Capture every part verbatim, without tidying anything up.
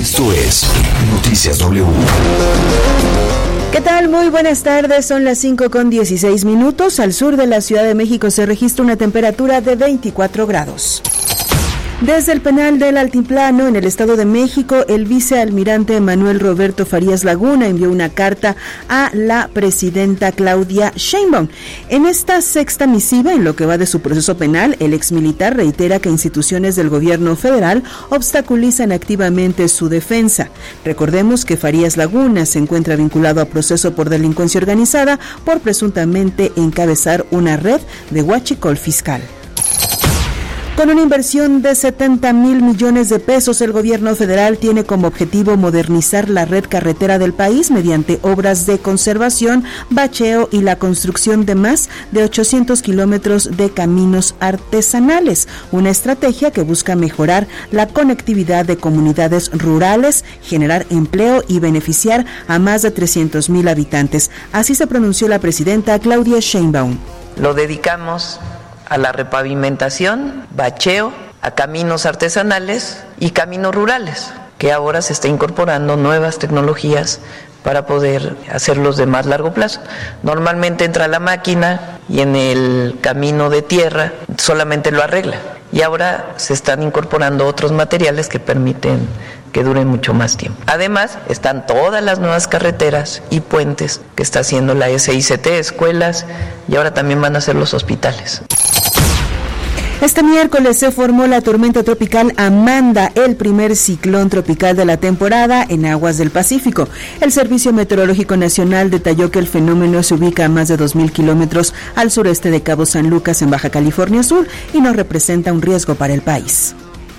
Esto es Noticias W. ¿Qué tal? Muy buenas tardes, son las cinco con dieciséis minutos. Al sur de la Ciudad de México se registra una temperatura de veinticuatro grados. Desde el penal del Altiplano, en el Estado de México, el vicealmirante Manuel Roberto Farías Laguna envió una carta a la presidenta Claudia Sheinbaum. En esta sexta misiva, en lo que va de su proceso penal, el exmilitar reitera que instituciones del gobierno federal obstaculizan activamente su defensa. Recordemos que Farías Laguna se encuentra vinculado a proceso por delincuencia organizada por presuntamente encabezar una red de huachicol fiscal. Con una inversión de setenta mil millones de pesos, el gobierno federal tiene como objetivo modernizar la red carretera del país mediante obras de conservación, bacheo y la construcción de más de ochocientos kilómetros de caminos artesanales, una estrategia que busca mejorar la conectividad de comunidades rurales, generar empleo y beneficiar a más de trescientos mil habitantes. Así se pronunció la presidenta Claudia Sheinbaum. Lo dedicamos a la repavimentación, bacheo, a caminos artesanales y caminos rurales, que ahora se está incorporando nuevas tecnologías para poder hacerlos de más largo plazo. Normalmente entra la máquina y en el camino de tierra solamente lo arregla, y ahora se están incorporando otros materiales que permiten que duren mucho más tiempo. Además, están todas las nuevas carreteras y puentes que está haciendo la S I C T, escuelas, y ahora también van a hacer los hospitales. Este miércoles se formó la tormenta tropical Amanda, el primer ciclón tropical de la temporada en aguas del Pacífico. El Servicio Meteorológico Nacional detalló que el fenómeno se ubica a más de dos mil kilómetros al sureste de Cabo San Lucas, en Baja California Sur, y no representa un riesgo para el país.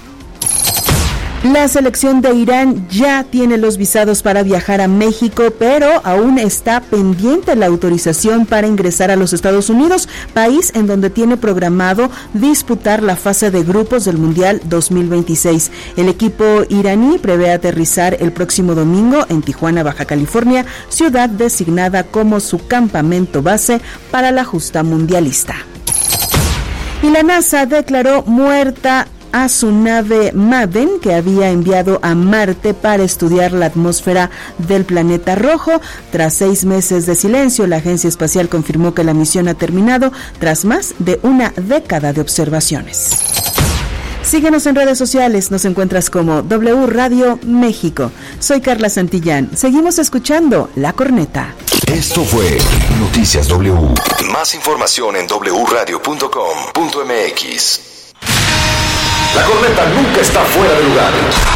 La selección de Irán ya tiene los visados para viajar a México, pero aún está pendiente la autorización para ingresar a los Estados Unidos, país en donde tiene programado disputar la fase de grupos del Mundial dos mil veintiséis. El equipo iraní prevé aterrizar el próximo domingo en Tijuana, Baja California, ciudad designada como su campamento base para la justa mundialista. Y la NASA declaró muerta a su nave Maven, que había enviado a Marte para estudiar la atmósfera del planeta rojo. Tras seis meses de silencio, la agencia espacial confirmó que la misión ha terminado tras más de una década de observaciones. Síguenos en redes sociales, nos encuentras como W Radio México. Soy Carla Santillán, seguimos escuchando La Corneta. Esto fue Noticias W. Más información en doble u radio punto com punto eme equis. La corneta nunca está fuera de lugar.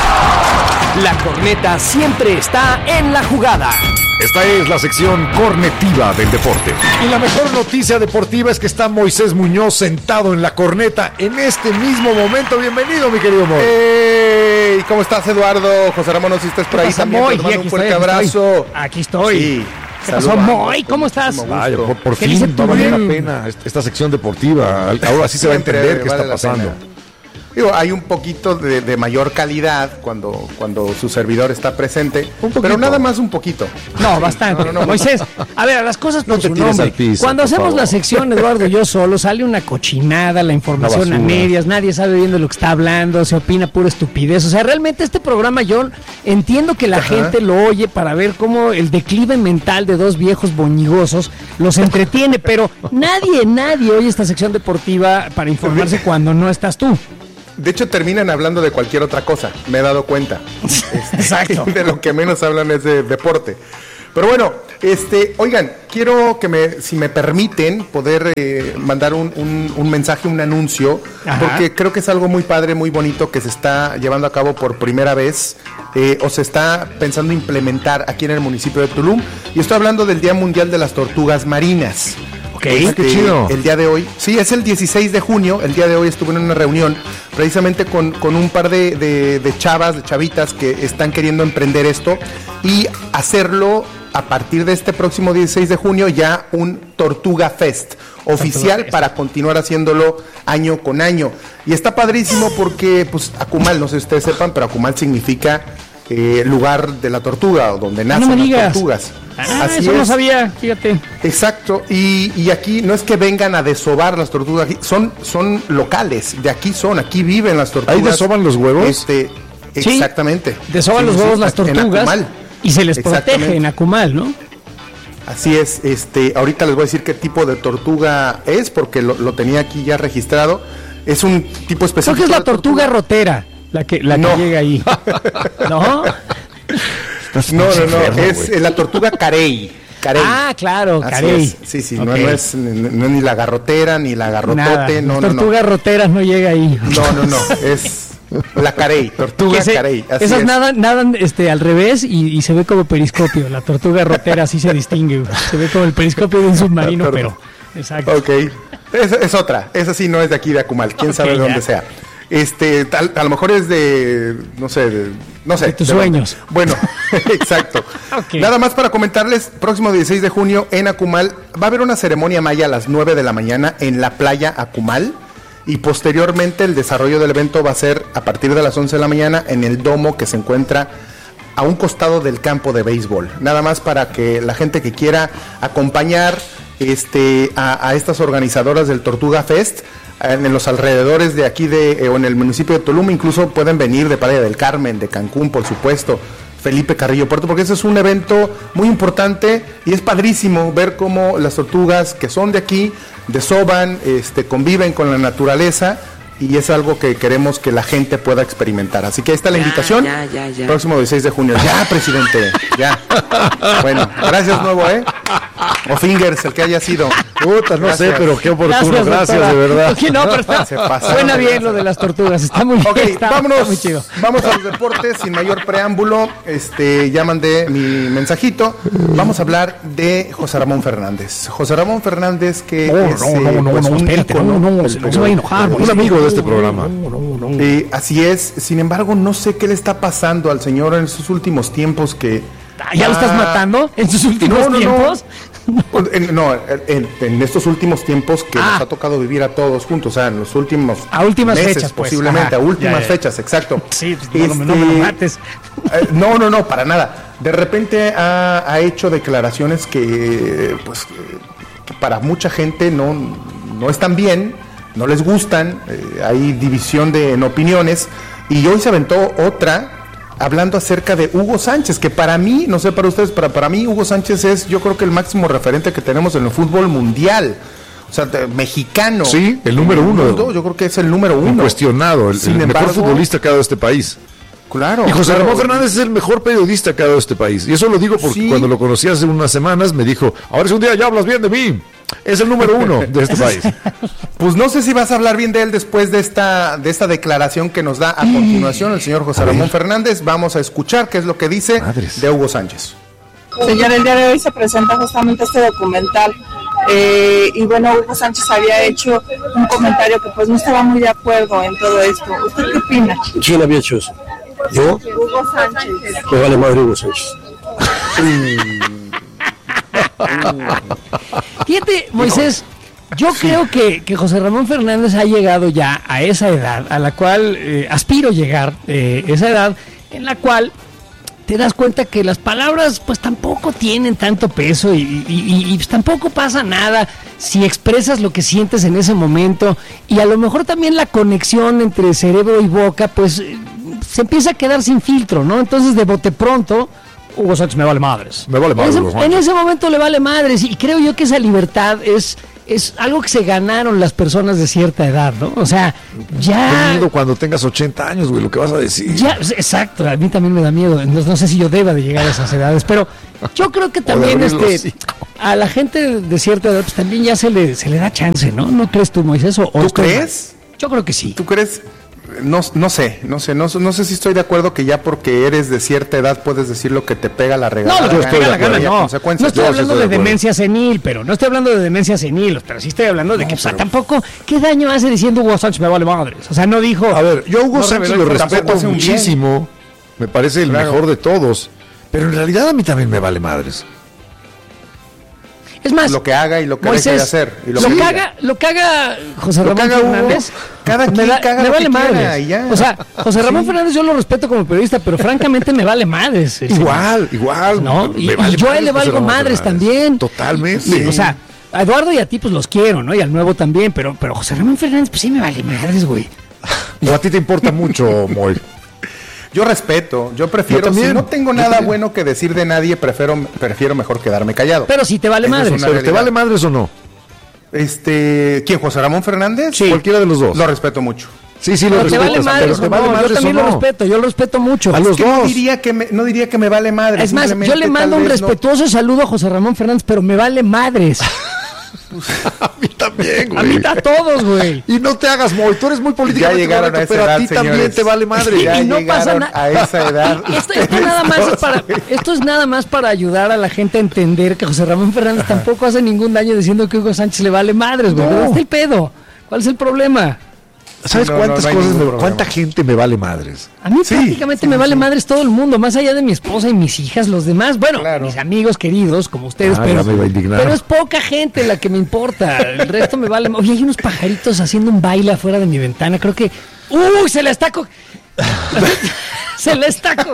La corneta siempre está en la jugada. Esta es la sección cornetiva del deporte. Y la mejor noticia deportiva es que está Moisés Muñoz sentado en la corneta en este mismo momento. Bienvenido, mi querido Moy. Hey, ¿cómo estás, Eduardo? José Ramón, no sé si estás por ahí también. Moy? Te mando Aquí un fuerte estoy, aquí abrazo. Estoy. Aquí estoy. Sí. ¿Qué pasó, Moy? ¿Cómo estás? Vaya, por, por ¿Qué fin dice va a valer tu- la pena esta sección deportiva. Ahora sí se va a entender qué Vale está la pasando. pena. Digo, hay un poquito de, de mayor calidad cuando, cuando su servidor está presente, pero nada más un poquito. No, bastante. No, no, no. Moisés, a ver, las cosas por No te su tires nombre. al piso, Cuando por hacemos favor. la sección, Eduardo y yo solo, sale una cochinada, la información Una a basura. medias, nadie sabe bien de lo que está hablando, se opina pura estupidez. O sea, realmente este programa, yo entiendo que la Ajá. gente lo oye para ver cómo el declive mental de dos viejos boñigosos los entretiene, pero nadie, nadie oye esta sección deportiva para informarse cuando no estás tú. De hecho, terminan hablando de cualquier otra cosa, me he dado cuenta. Este, Exacto. De lo que menos hablan es de deporte. Pero bueno, este, oigan, quiero que me, si me permiten, poder eh, mandar un, un, un mensaje, un anuncio, Ajá. porque creo que es algo muy padre, muy bonito que se está llevando a cabo por primera vez, eh, o se está pensando implementar aquí en el municipio de Tulum. Y estoy hablando del Día Mundial de las Tortugas Marinas. Ok, Este, qué chido. El día de hoy, sí, es el dieciséis de junio, el día de hoy estuve en una reunión precisamente con, con un par de, de, de chavas, de chavitas que están queriendo emprender esto y hacerlo a partir de este próximo dieciséis de junio ya un Tortuga Fest oficial para continuar haciéndolo año con año. Y está padrísimo porque pues Akumal, no sé si ustedes sepan, pero Akumal significa eh, lugar de la tortuga o donde nacen no me las digas. tortugas. Ah, Así eso no es. sabía, fíjate. Exacto, y, y aquí no es que vengan a desovar las tortugas, aquí son, son locales, de aquí son, aquí viven las tortugas. ¿Ahí desoban los huevos? Este, Exactamente. Desoban sí, los huevos sí, las tortugas y se les protege en Akumal, ¿no? Así es, este, ahorita les voy a decir qué tipo de tortuga es, porque lo, lo tenía aquí ya registrado. Es un tipo específico. Creo que es la tortuga, tortuga rotera, la que, la no. que llega ahí. ¿No? No, no, no, es wey. La tortuga carey. Carey. Ah, claro, carey. Sí, sí, okay. no, no, es, no es ni la garrotera, ni la garrotote. Nada, no, la tortuga no, no. rotera no llega ahí. No, no, no, es la carey, tortuga se, carey. Así esas es. nadan, nadan este, al revés y, y se ve como periscopio. La tortuga rotera así se distingue. Se ve como el periscopio de un submarino, pero... Exacto. Ok, es, es otra, esa sí no es de aquí de Akumal, quién okay, sabe de dónde ya. sea. Este, tal, a lo mejor es de, no sé, de, no sé. De tus de sueños. Dónde. Bueno, exacto. Okay. Nada más para comentarles, próximo dieciséis de junio en Akumal va a haber una ceremonia maya a las nueve de la mañana en la playa Akumal y posteriormente el desarrollo del evento va a ser a partir de las once de la mañana en el domo que se encuentra a un costado del campo de béisbol. Nada más para que la gente que quiera acompañar este, a, a estas organizadoras del Tortuga Fest en los alrededores de aquí de eh, o en el municipio de Tulum, incluso pueden venir de Playa del Carmen, de Cancún, por supuesto, Felipe Carrillo Puerto, porque ese es un evento muy importante y es padrísimo ver cómo las tortugas que son de aquí desoban, este, conviven con la naturaleza y es algo que queremos que la gente pueda experimentar. Así que ahí está la ya, invitación. Ya, ya, ya. Próximo dieciséis de junio. Ya, presidente. Ya. Bueno, gracias nuevo, ¿eh? O Fingers, el que haya sido. Puta, no gracias. sé, pero qué oportuno. Gracias, gracias de verdad. Okay, no, pero está, suena bien lo de las tortugas. Está muy okay, bien. Está, vámonos, está muy chido. Vamos a los deportes sin mayor preámbulo. Este, ya mandé mi mensajito. Vamos a hablar de José Ramón Fernández. José Ramón Fernández, que no, es no, no, no, pues no, un espérate, ícono, no, no, no, se, no se va a enojar. Un amigo de este programa. No, no, no. Eh, así es. Sin embargo, no sé qué le está pasando al señor en sus últimos tiempos que... ¿Ya ah, lo estás matando en sus últimos no, no, tiempos? No, en, no en, en estos últimos tiempos que ah. nos ha tocado vivir a todos juntos, o sea, en los últimos a últimas meses, fechas, pues. posiblemente, Ajá. a últimas ya, ya. fechas, exacto. Sí, este, no, no me lo mates. Eh, no, no, no, para nada. De repente ha, ha hecho declaraciones que, pues, que para mucha gente no, no están bien, no les gustan, eh, hay división de, en opiniones, y hoy se aventó otra hablando acerca de Hugo Sánchez, que para mí, no sé para ustedes, para, para mí Hugo Sánchez es, yo creo que el máximo referente que tenemos en el fútbol mundial, o sea, de, mexicano. Sí, el número uno. Mundo, yo creo que es el número uno. Incuestionado, el, el embargo, mejor futbolista que ha dado este país. Claro. Y José claro. Ramón Fernández es el mejor periodista que ha dado este país. Y eso lo digo porque sí. cuando lo conocí hace unas semanas me dijo, ahora si un día ya hablas bien de mí. Es el número uno de este país. Pues no sé si vas a hablar bien de él después de esta de esta declaración que nos da a continuación el señor José Ramón Fernández. Vamos a escuchar qué es lo que dice Madres. de Hugo Sánchez. Señor, el día de hoy se presenta justamente este documental eh, y bueno, Hugo Sánchez había hecho un comentario que pues no estaba muy de acuerdo en todo esto. ¿Usted qué opina? ¿Quién había hecho eso? ¿Yo? Hugo Sánchez. Me vale madre Hugo Sánchez. Fíjate, Moisés, yo sí. creo que, que José Ramón Fernández ha llegado ya a esa edad a la cual eh, aspiro llegar, eh, esa edad en la cual te das cuenta que las palabras pues tampoco tienen tanto peso y, y, y, y pues, tampoco pasa nada si expresas lo que sientes en ese momento y a lo mejor también la conexión entre cerebro y boca pues eh, se empieza a quedar sin filtro, ¿no? Entonces de bote pronto Hugo Sánchez me vale madres. Me vale madres. En ese, en ese momento le vale madres y creo yo que esa libertad es, es algo que se ganaron las personas de cierta edad, ¿no? O sea, ya... Qué miedo cuando tengas ochenta años, güey, lo que vas a decir. Ya, exacto, a mí también me da miedo. No, no sé si yo deba de llegar a esas edades, pero yo creo que también este a la gente de cierta edad pues también ya se le, se le da chance, ¿no? ¿No crees tú, Moisés? ¿O ¿Tú crees? Mal? Yo creo que sí. ¿Tú crees? No, no sé, no sé, no, no sé si estoy de acuerdo que ya porque eres de cierta edad puedes decir lo que te pega la regalada. No, lo que te pega la gana, no. No estoy hablando de, de demencia senil, pero no estoy hablando de demencia senil, pero sí estoy hablando de no, que, pero... o sea, tampoco, ¿qué daño hace diciendo Hugo Sánchez me vale madres? O sea, no dijo... A ver, yo Hugo no Sánchez lo respeto muchísimo, me parece el claro. mejor de todos, pero en realidad a mí también me vale madres. Es más, lo que haga y lo que deje de hacer. Y lo, lo, que que haga, lo que haga José Ramón haga Fernández, Hugo, cada quien me, da, caga me lo vale que madres. Ya. O sea, José Ramón sí. Fernández yo lo respeto como periodista, pero francamente me vale madres. Igual, igual. ¿No? Y, vale y yo a él le valgo madres también. Totalmente. Sí. O sea, a Eduardo y a ti pues los quiero, ¿no? Y al nuevo también, pero, pero José Ramón Fernández pues sí me vale madres, güey. O a ti te importa mucho, Moy. Yo respeto, yo prefiero, Yo también, si no tengo yo nada también. bueno que decir de nadie, prefiero, prefiero mejor quedarme callado. Pero si te vale Esa es madre. una ¿Pero te realidad. vale madres o no? Este, ¿quién? ¿José Ramón Fernández? Sí. Cualquiera de los dos. Lo respeto mucho. Sí, sí, lo Pero te respetas, vale madre, pero te o vale no, madres yo también o lo no. respeto, yo lo respeto mucho. A los Es que dos. no diría que me, no diría que me vale madre. Es más, yo simplemente le mando tal un vez no- respetuoso saludo a José Ramón Fernández, pero me vale madres. A mí también, A mí güey. a todos, güey. Y no te hagas, Moy, tú eres muy políticamente Ya llegaron correcto, a esa pero a edad, ti también señores. te vale madre. Ya Y no pasa llegaron nada. a esa edad. Esto, esto nada más es para, esto es nada más para ayudar a la gente a entender que José Ramón Fernández tampoco hace ningún daño diciendo que Hugo Sánchez le vale madres, güey. No. ¿Dónde está el pedo? ¿Cuál es el problema? ¿Sabes No, no, cuántas no hay cosas, ningún me- problema. cuánta gente me vale madres? A mí Sí, prácticamente sí, me vale sí. madres todo el mundo, más allá de mi esposa y mis hijas, los demás, bueno, Claro. mis amigos queridos, como ustedes, Ah, pero, ya me iba a indignar. pero es poca gente la que me importa, el resto me vale. Oye, hay unos pajaritos haciendo un baile afuera de mi ventana, creo que... ¡Uy, se la está... co- se la está... co-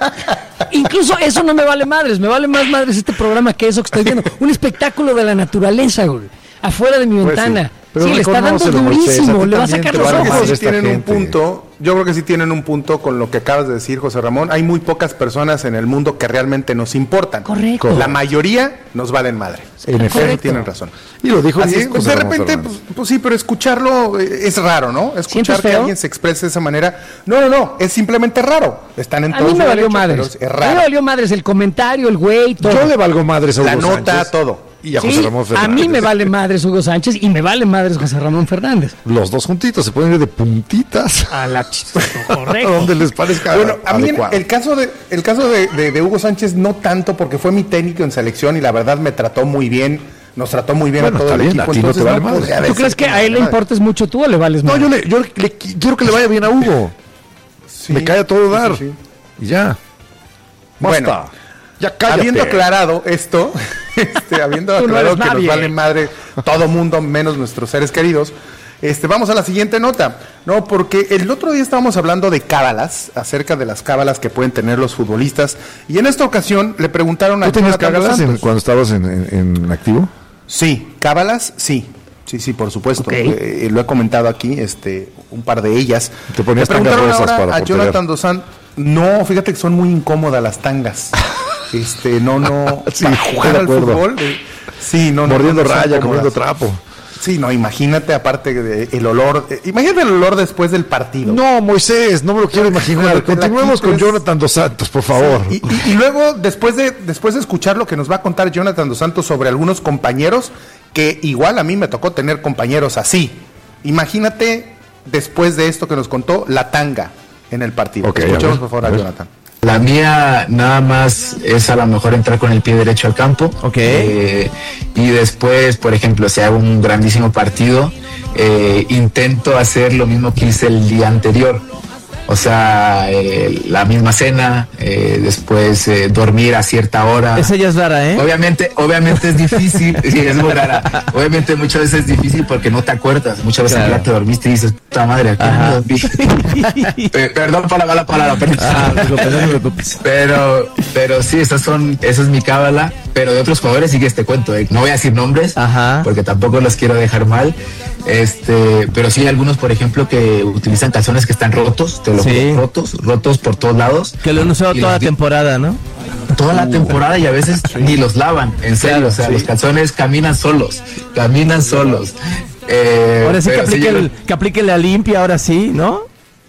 Incluso eso no me vale madres, me vale más madres este programa que eso que estoy viendo. Un espectáculo de la naturaleza, güey, afuera de mi Pues sí. ventana. Pero Sí, le está dando reconócelo, Moisés, a durísimo, ti le va a también sacar te los vale Yo creo ojos. que sí esta tienen un gente. punto. Yo creo que sí tienen un punto con lo que acabas de decir, José Ramón. Hay muy pocas personas en el mundo que realmente nos importan. Correcto. La mayoría nos valen madre. En Eso efecto. tienen razón. Y lo dijo Así bien, es, pues, José de Ramón repente, Fernández. pues, pues sí, pero escucharlo eh, es raro, ¿no? ¿Sientes Escuchar que feo? alguien se exprese de esa manera. No, no, no, es simplemente raro. Están en A todo mí su me valió derecho, pero madres. es A mí raro. me valió madres el comentario, el güey, todo. Yo le valgo madres a Hugo La nota, Sánchez todo. Y a Sí, José Ramón Fernández. a mí me vale madres Hugo Sánchez y me vale madres José Ramón Fernández. Los dos juntitos se pueden ir de puntitas. A la ch... A Correcto. donde les parezca Bueno, a mí en- adecuado. el caso de el caso de, de- de Hugo Sánchez no tanto porque fue mi técnico en selección y la verdad me trató muy bien, nos trató muy bien Bueno, a todo está el bien, equipo. a ti no te entonces vale madre. podría ¿Tú decir crees que me a vale él le madre. importes mucho tú o le vales No, madres? yo, le, yo le- quiero que le vaya bien a Hugo. Sí, Me cae a todo sí, dar. sí, sí. Y ya. Bueno, Basta. Ya cállate. habiendo aclarado esto, este, habiendo Tú no aclarado eres que nos nadie. vale madre todo mundo menos nuestros seres queridos, este, vamos a la siguiente nota, no, porque el otro día estábamos hablando de cábalas, acerca de las cábalas que pueden tener los futbolistas, y en esta ocasión le preguntaron a ¿Tú tenías Jonathan Dos cábalas en- Santos. cuando estabas en, en- en activo? Sí, cábalas, sí. Sí, sí, por supuesto. Ok. Eh, lo he comentado aquí, este, un par de ellas. Te ponías Le preguntaron tangas gruesas ahora para a porterear. Jonathan Dos Santos. No, fíjate que son muy incómodas las tangas. Este, no, no. Sí, para estoy jugar de al acuerdo. fútbol. eh, sí, no, no. Mordiendo no, no son raya, cómodas. comiendo trapo. Sí, no, imagínate aparte de el olor. eh, imagínate el olor después del partido. No, Moisés, no me lo quiero imaginar. Cuando te la Continuemos con quites. Jonathan Dos Santos, por favor. Y, y- y luego, después de, después de escuchar lo que nos va a contar Jonathan Dos Santos sobre algunos compañeros, que igual a mí me tocó tener compañeros así. Imagínate, después de esto que nos contó, la tanga en el partido. Ok, a Escuchemos, ver, por favor, a a ver. Jonathan. La mía nada más es a lo mejor entrar con el pie derecho al campo. Ok. Eh, y después, por ejemplo, si hago un grandísimo partido, eh, intento hacer lo mismo que hice el día anterior. O sea, eh, la misma cena, eh, después eh, dormir a cierta hora. Esa ya es rara, ¿eh? Obviamente, obviamente es difícil, sí, es muy rara. Obviamente muchas veces es difícil porque no te acuerdas. Muchas veces Claro. ya te dormiste y dices, puta madre, aquí Ajá. me dormí. Pe- Perdón por la mala palabra, pero, Ah, no te preocupes, no te preocupes. pero, pero sí, esas son, esa es mi cábala. Pero de otros jugadores sí que te cuento, eh. No voy a decir nombres, Ajá. porque tampoco los quiero dejar mal. Este, pero sí hay algunos, por ejemplo, que utilizan calzones que están rotos, te lo Sí. juro, rotos, rotos por todos lados. Que lo han usado Y toda la los di- temporada, ¿no? Toda la temporada y a veces ni los lavan, en serio. Claro, o sea, sí. los calzones caminan solos, caminan solos. Eh, Ahora sí que pero aplique, yo- el, que aplique la limpia, ahora sí, ¿no?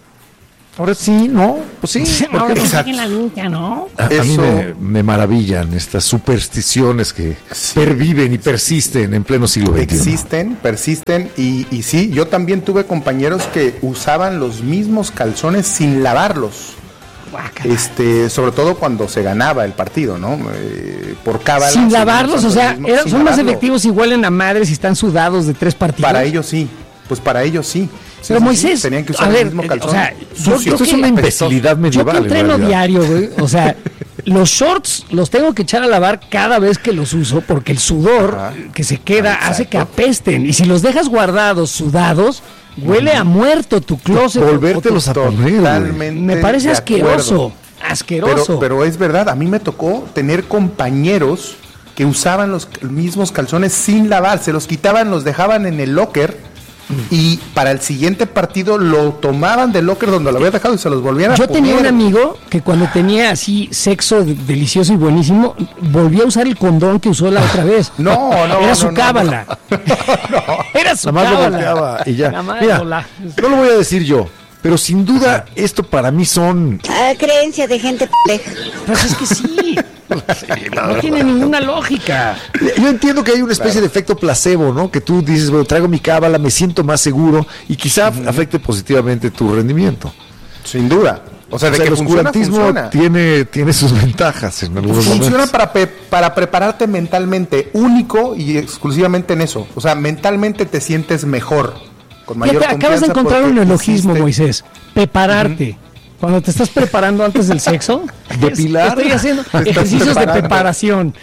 Ahora sí, ¿no? Pues sí. Ahora sí Exacto. que la limpia, ¿no? A, a mí Eso- me, me maravillan estas supersticiones que perviven y persisten en pleno siglo veintiuno. Existen, persisten y, y sí, yo también tuve compañeros que usaban los mismos calzones sin lavarlos. Este, sobre todo cuando se ganaba el partido, ¿no? Eh, por cábala. Sin seguían lavarlos, usando o sea, los mismos- eran- sin son más lavarlo. efectivos y huelen a madres y están sudados de tres partidos. Para ellos sí, pues para ellos sí. Sí, Pero sí, Moisés, sí, tenían que usar a ver, el mismo eh, calzón. o sea, yo sucio. creo Esto es que- una imbecilidad Yo que medieval. en entreno realidad. diario, güey, o sea, los shorts los tengo que echar a lavar cada vez que los uso porque el sudor Ajá. que se queda Ah, hace que exacto. apesten. Y si los dejas guardados, sudados, huele a muerto tu closet. Volvértelos a poner, güey. Totalmente Me parece de asqueroso, acuerdo. asqueroso. Pero, pero es verdad, a mí me tocó tener compañeros que usaban los mismos calzones sin lavar, se los quitaban, los dejaban en el locker y para el siguiente partido lo tomaban del locker donde lo había dejado y se los volvían a Yo poner. tenía un amigo que cuando tenía así sexo de- delicioso y buenísimo, volvía a usar el condón que usó la otra vez. No, no, Era no, su no, cábala. Era su Nada más lo cábala. volteaba y ya. Nada más Mira, lo la- no lo voy a decir yo, pero sin duda esto para mí son... Ah, creencia de gente pendeja. Pues es que sí. No tiene ninguna lógica. Yo entiendo que hay una especie de efecto placebo, ¿no? Que tú dices, bueno, traigo mi cábala, me siento más seguro y quizá afecte positivamente tu rendimiento. Sin duda. O sea, O de sea, que el funciona, oscurantismo funciona. tiene, tiene sus ventajas en algunos Funciona momentos. para, pe- para prepararte mentalmente, único y exclusivamente en eso. O sea, mentalmente te sientes mejor, con mayor Fíjate, acabas de confianza encontrar porque un neologismo, hiciste- Moisés. Prepararte. Cuando te estás preparando antes del sexo, ¿Depilar? estoy haciendo Estás ejercicios de preparando. preparación.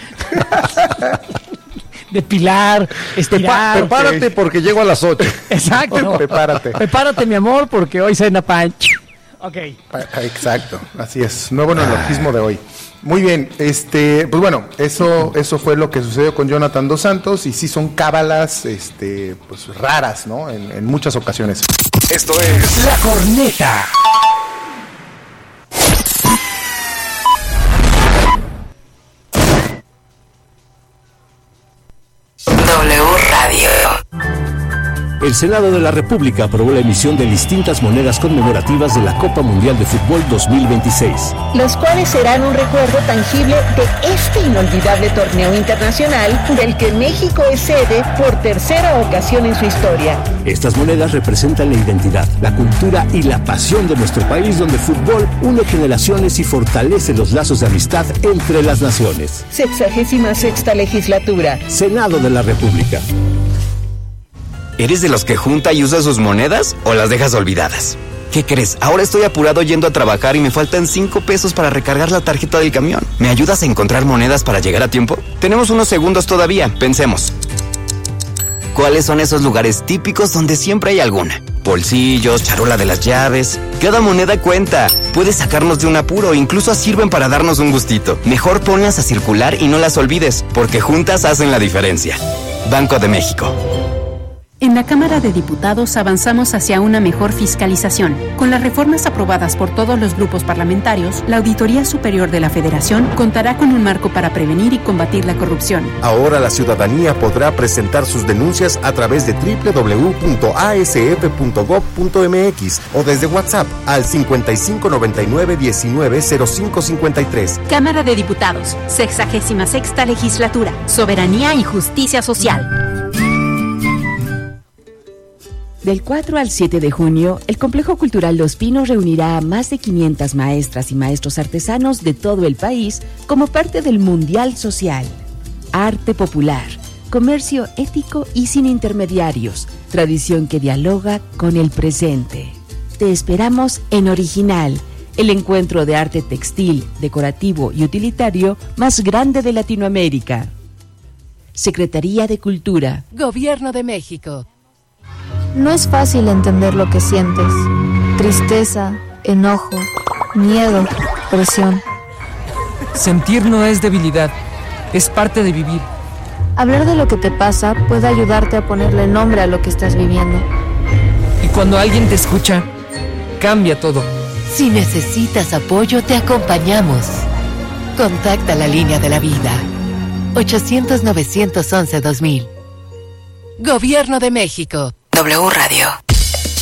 Depilar, Prepa- estirar. prepárate porque llego a las ocho. Exacto. Prepárate. Prepárate, mi amor, porque hoy cena pan. Ok. Ah, Exacto, así es. Nuevo neologismo de hoy. Muy bien, este, pues bueno, eso, eso fue lo que sucedió con Jonathan Dos Santos y sí son cábalas, este, pues raras, ¿no? En, en muchas ocasiones. Esto es La corneta. W Radio. El Senado de la República aprobó la emisión de distintas monedas conmemorativas de la Copa Mundial de Fútbol dos mil veintiséis. Los cuales serán un recuerdo tangible de este inolvidable torneo internacional del que México es sede por tercera ocasión en su historia. Estas monedas representan la identidad, la cultura y la pasión de nuestro país, donde el fútbol une generaciones y fortalece los lazos de amistad entre las naciones. Sexagésima sexta legislatura. Senado de la República. ¿Eres de los que junta y usa sus monedas o las dejas olvidadas? ¿Qué crees? Ahora estoy apurado yendo a trabajar y me faltan cinco pesos para recargar la tarjeta del camión. ¿Me ayudas a encontrar monedas para llegar a tiempo? Tenemos unos segundos todavía, pensemos. ¿Cuáles son esos lugares típicos donde siempre hay alguna? Bolsillos, charola de las llaves. Cada moneda cuenta. Puede sacarnos de un apuro, incluso sirven para darnos un gustito. Mejor ponlas a circular y no las olvides, porque juntas hacen la diferencia. Banco de México. En la Cámara de Diputados avanzamos hacia una mejor fiscalización. Con las reformas aprobadas por todos los grupos parlamentarios, la Auditoría Superior de la Federación contará con un marco para prevenir y combatir la corrupción. Ahora la ciudadanía podrá presentar sus denuncias a través de doble u doble u doble u punto a s f punto gob punto m x o desde WhatsApp al cincuenta y cinco noventa y nueve diecinueve cero cinco cincuenta y tres. Cámara de Diputados, sexagésima sexta legislatura, soberanía y justicia social. Del cuatro al siete de junio, el Complejo Cultural Los Pinos reunirá a más de quinientas maestras y maestros artesanos de todo el país como parte del Mundial Social. Arte popular, comercio ético y sin intermediarios, tradición que dialoga con el presente. Te esperamos en Original, el encuentro de arte textil, decorativo y utilitario más grande de Latinoamérica. Secretaría de Cultura. Gobierno de México. No es fácil entender lo que sientes. Tristeza, enojo, miedo, presión. Sentir no es debilidad, es parte de vivir. Hablar de lo que te pasa puede ayudarte a ponerle nombre a lo que estás viviendo. Y cuando alguien te escucha, cambia todo. Si necesitas apoyo, te acompañamos. Contacta la línea de la vida. ochocientos, novecientos once, dos mil. Gobierno de México. W Radio.